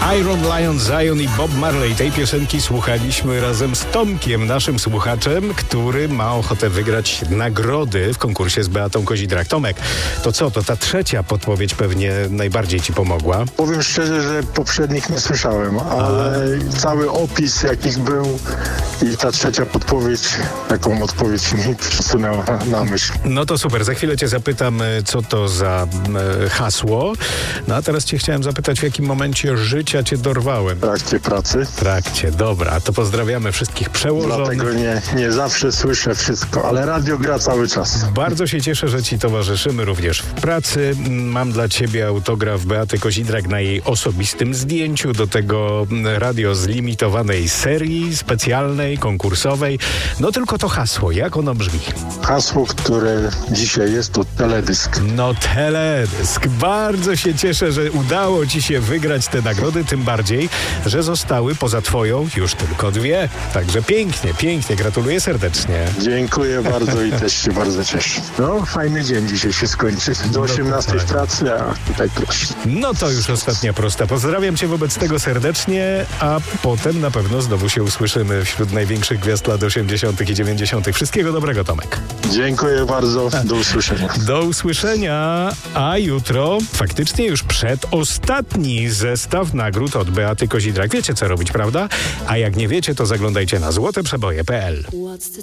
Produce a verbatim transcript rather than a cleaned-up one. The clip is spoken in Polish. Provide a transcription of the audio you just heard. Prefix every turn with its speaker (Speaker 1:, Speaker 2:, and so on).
Speaker 1: Iron Lion, Zion i Bob Marley. Tej piosenki słuchaliśmy razem z Tomkiem, naszym słuchaczem, który ma ochotę wygrać nagrody w konkursie z Beatą Kozidrak. Tomek, to co? To ta trzecia podpowiedź pewnie najbardziej ci pomogła.
Speaker 2: Powiem szczerze, że poprzednich nie słyszałem, ale A. cały opis jakich był i ta trzecia podpowiedź, taką odpowiedź mi przysunęła na myśl.
Speaker 1: No to super, za chwilę cię zapytam, co to za e, hasło. No a teraz cię chciałem zapytać, w jakim momencie życia cię dorwałem.
Speaker 2: W trakcie pracy.
Speaker 1: W trakcie, dobra, to pozdrawiamy wszystkich przełożonych.
Speaker 2: Dlatego nie, nie zawsze słyszę wszystko, ale radio gra cały czas.
Speaker 1: Bardzo się cieszę, że ci towarzyszymy również w pracy. Mam dla ciebie autograf Beaty Kozidrak na jej osobistym zdjęciu, do tego radio z limitowanej serii, specjalnej, konkursowej. No tylko to hasło, jak ono brzmi?
Speaker 2: Hasło, które dzisiaj jest, to teledysk.
Speaker 1: No teledysk. Bardzo się cieszę, że udało ci się wygrać te nagrody, tym bardziej, że zostały poza twoją już tylko dwie. Także pięknie, pięknie. Gratuluję serdecznie.
Speaker 2: Dziękuję bardzo i też się bardzo cieszę. No, fajny dzień dzisiaj się skończy. Do osiemnastej w pracy, a tutaj proszę.
Speaker 1: No to już ostatnia prosta. Pozdrawiam cię wobec tego serdecznie, a potem na pewno znowu się usłyszymy wśród największych gwiazd lat osiemdziesiątych i dziewięćdziesiątych. Wszystkiego dobrego, Tomek.
Speaker 2: Dziękuję bardzo. Do usłyszenia.
Speaker 1: Do usłyszenia, a jutro faktycznie już przedostatni zestaw nagród od Beaty Kozidrak. Wiecie, co robić, prawda? A jak nie wiecie, to zaglądajcie na złote przeboje kropka p l.